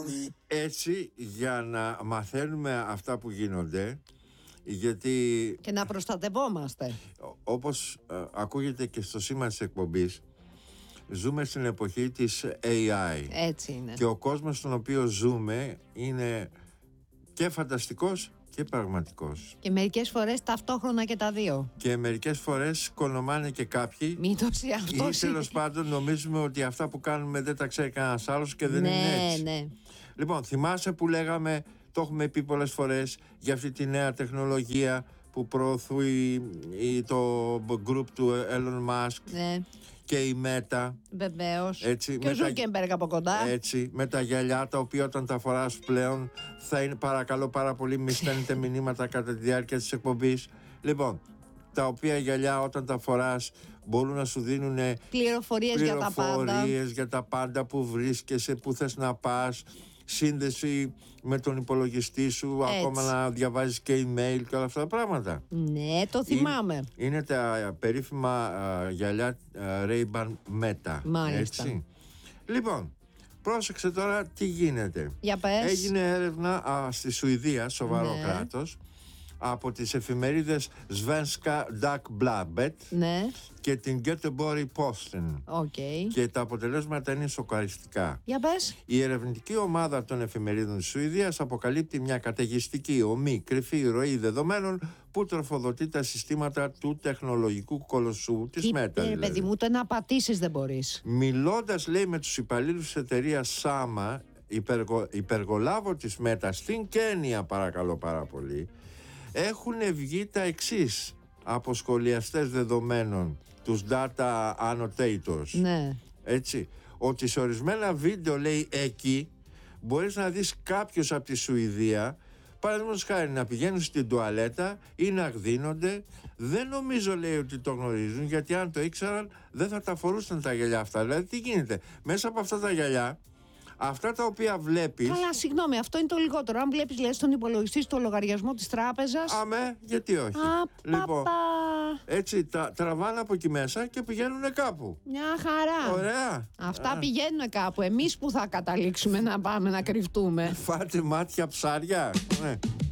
Έτσι, για να μαθαίνουμε αυτά που γίνονται, γιατί και να προστατευόμαστε. όπως ακούγεται και στο σήμα της εκπομπής, ζούμε στην εποχή της AI. Έτσι είναι. Και ο κόσμος στον οποίο ζούμε είναι και φανταστικός και πραγματικός. Και μερικές φορές ταυτόχρονα και τα δύο. Και μερικές φορές κονομάνε και κάποιοι. Μήπως αυτό. Ή τέλος πάντων νομίζουμε ότι αυτά που κάνουμε δεν τα ξέρει κανένας άλλος και δεν είναι έτσι. Ναι. Λοιπόν, θυμάσαι που λέγαμε, το έχουμε πει πολλές φορές, για αυτή τη νέα τεχνολογία που προωθεί το group του Elon Musk, Ναι. και η Meta. Βεβαίως. Έτσι, και ο Ζούκεμπεργκ από κοντά. Έτσι, με τα γυαλιά τα οποία όταν τα φοράς πλέον θα είναι, παρακαλώ πάρα πολύ, μη στέλνετε μηνύματα κατά τη διάρκεια της εκπομπής. Λοιπόν, τα οποία γυαλιά όταν τα φοράς μπορούν να σου δίνουν πληροφορίες για τα πάντα, που βρίσκεσαι, που θες να πας, σύνδεση με τον υπολογιστή σου, έτσι. Ακόμα να διαβάζεις και email και όλα αυτά τα πράγματα. Ναι, το θυμάμαι. Είναι τα περίφημα γυαλιά Ray-Ban Meta. Μάλιστα. Έτσι. Λοιπόν, πρόσεξε τώρα τι γίνεται. Για πες. Έγινε έρευνα στη Σουηδία, σοβαρό κράτος, από τις εφημερίδες Svenska Dagbladet και την Göteborgs Posten. Και τα αποτελέσματα είναι σοκαριστικά. Για πες. Η ερευνητική ομάδα των εφημερίδων της Σουηδίας αποκαλύπτει μια καταιγιστική, ομή, κρυφή ροή δεδομένων που τροφοδοτεί τα συστήματα του τεχνολογικού κολοσσού της Meta. Δηλαδή. Παιδί μου, ούτε να πατήσεις δεν μπορείς. Μιλώντας, λέει, με τους υπαλλήλους της εταιρείας Sama, υπεργολάβο της Meta στην Κένια, παρακαλώ πάρα πολύ, έχουν βγει τα εξής από σχολιαστές δεδομένων, τους data annotators. Ναι. Έτσι, ότι σε ορισμένα βίντεο, λέει, εκεί μπορείς να δεις κάποιους από τη Σουηδία, παραδείγματος χάρη, να πηγαίνουν στην τουαλέτα ή να γδίνονται. Δεν νομίζω, λέει, ότι το γνωρίζουν, γιατί αν το ήξεραν δεν θα τα φορούσαν τα γυαλιά αυτά. Δηλαδή τι γίνεται μέσα από αυτά τα γυαλιά, αυτά τα οποία βλέπεις. Καλά, συγγνώμη, αυτό είναι το λιγότερο. Αν βλέπεις, λες, στον υπολογιστή στο λογαριασμό της τράπεζας. Αμέ, γιατί όχι. Λοιπόν, έτσι τα τραβάνε από εκεί μέσα και πηγαίνουν κάπου. Μια χαρά. Ωραία. Αυτά πηγαίνουν κάπου. Εμείς που θα καταλήξουμε να πάμε να κρυφτούμε. Φάτε μάτια ψάρια. Ναι.